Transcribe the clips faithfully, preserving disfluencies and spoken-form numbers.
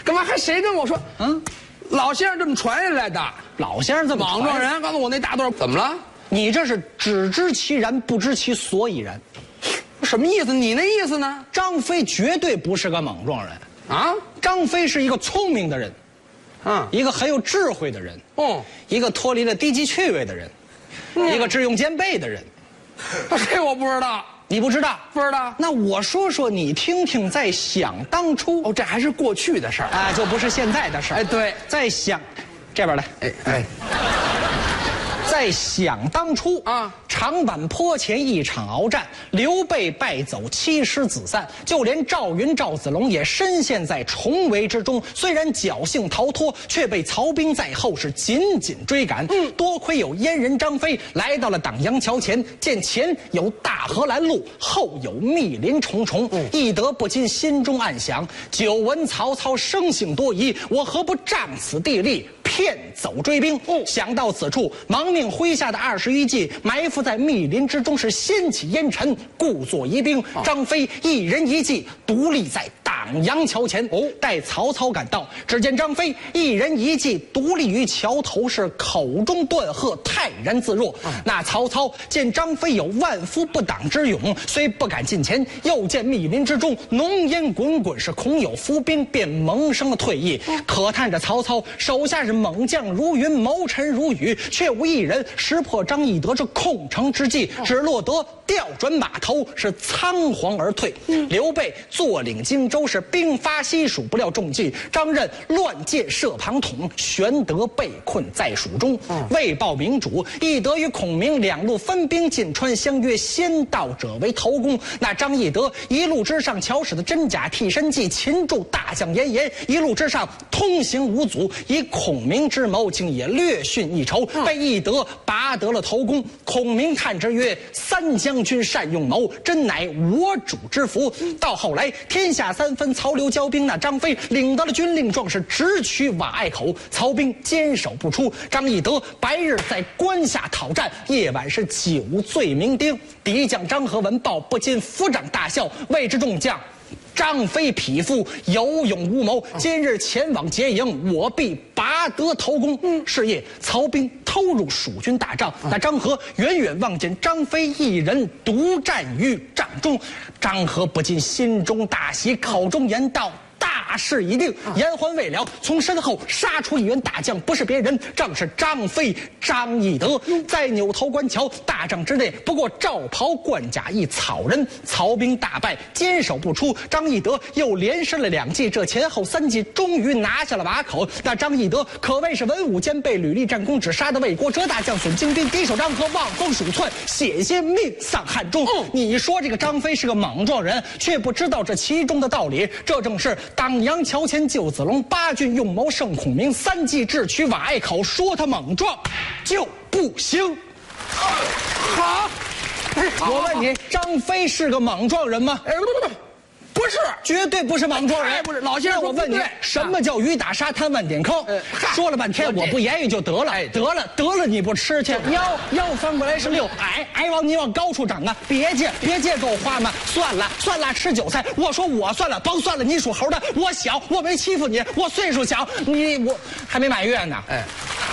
干嘛还谁跟我说？嗯，老先生这么传下来的。 老先生这么莽撞人，告诉我那大段怎么了？ 你这是只知其然，不知其所以然。 什么意思？你那意思呢？ 张飞绝对不是个莽撞人啊！ 张飞是一个聪明的人， 嗯， 一个很有智慧的人， 哦， 一个脱离了低级趣味的人，嗯、一个智勇兼备的人。 这我不知道， 你不知道？ 不知道。 那我说说你听听，在想当初哦，这还是过去的事儿啊，就不是现在的事儿。 哎，对， 在想，这边来， 哎哎。 在想当初啊，长坂坡前一场鏖战，刘备败走，七师子散，就连赵云、赵子龙也深陷在重围之中。虽然侥幸逃脱，却被曹兵在后是紧紧追赶。嗯，多亏有阉人张飞来到了党阳桥前，见前有大河拦路，后有密林重重，嗯、翼德不禁心中暗想：久闻曹操生性多疑，我何不仗此地利？骗走追兵。哦，想到此处，亡命麾下的二十余骑埋伏在密林之中，是掀起烟尘，故作疑兵。哦、张飞一人一骑独立在党阳桥前。哦，待曹操赶到，只见张飞一人一骑独立于桥头，是口中断喝，泰然自若。嗯、那曹操见张飞有万夫不挡之勇，虽不敢近前，又见密林之中浓烟滚滚，是恐有伏兵，便萌生了退意。嗯、可叹着曹操手下是猛将如云，谋臣如雨，却无一人识破张翼德这控城之计，只落得调转马头，是仓皇而退。嗯、刘备坐领荆州，是兵发西蜀，不料中计，张任乱箭射庞统，玄德被困在蜀中。嗯、为报明主，翼德与孔明两路分兵进川，相约先到者为头功。那张翼德一路之上巧使的真假替身计，擒住大将严颜，一路之上通行无阻，以孔明之谋竟也略逊一筹，被翼德拔得了头功。孔明叹之曰：三将军善用谋，真乃我主之福。到后来天下三分，曹刘交兵，那张飞领得了军令状，是直取瓦隘口，曹兵坚守不出。张翼德白日在关下讨战，夜晚是酒醉酩酊。敌将张合闻报，不禁抚掌大笑，谓之众将：张飞匹夫，有勇无谋，今日前往劫营，我必拔得头功。嗯，是夜，曹兵偷入蜀军大帐，那张合远远望见张飞一人独战于帐中，张合不禁心中大喜，口中言道：大事已定。言还未了，从身后杀出一员大将，不是别人，正是张飞张翼德。在扭头观瞧，大帐之内不过罩袍冠甲一草人，曹兵大败，坚守不出。张翼德又连失了两计，这前后三计终于拿下了瓦口。那张翼德可谓是文武兼备，屡立战功，只杀得魏国折大将损精兵，敌手张合望风鼠窜，险些命丧汉中。嗯、你说这个张飞是个莽撞人，却不知道这其中的道理。这正是党阳桥前救子龙，八郡用谋胜孔明，三计智取瓦隘口。说他莽撞就不行。好，我问你，张飞是个莽撞人吗？哎，不不不，不是，绝对不是莽撞人。不是，老先生，我问你，什么叫鱼打沙滩万点坑？说了半天，我不言语就得了。哎，得了得了，你不吃去？腰腰翻过来是六，矮矮往你往高处长啊！别介别介，给我画嘛！算了算了，吃韭菜。我说我算了，甭算了，你属猴的，我小，我没欺负你，我岁数小，你我还没满月呢。哎，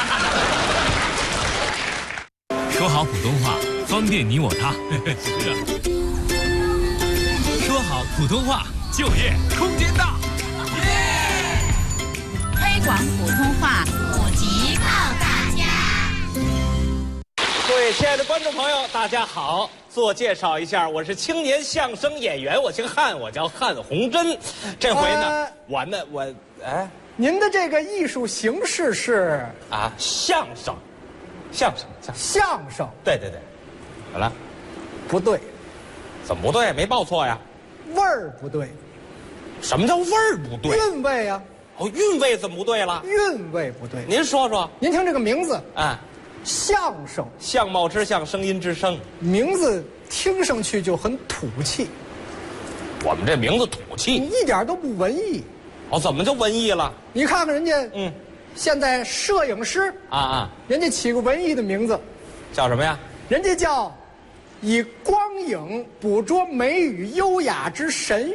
说好普通话，方便你我他。是啊。说好普通话，就业空间大。 耶！推广普通话，普及靠大家。 各位亲爱的观众朋友，大家好！自我介绍一下，我是青年相声演员，我姓汉，我叫汉红珍。这回呢，呃、我呢，我哎， 您的这个艺术形式是啊，相声，相声，相声， 相声。 对对对，怎么了？ 不对。 怎么不对？没报错呀。 味儿不对。 什么叫味儿不对？ 韵味啊。 哦，韵味怎么不对了？ 韵味不对。 您说说。 您听这个名字啊， 相声， 相貌之相，声音之声， 名字听上去就很土气。 我们这名字土气， 你一点都不文艺。 哦，怎么就文艺了？ 你看看人家， 嗯， 现在摄影师啊啊， 人家起个文艺的名字， 叫什么呀？ 人家叫以光影捕捉美与优雅之神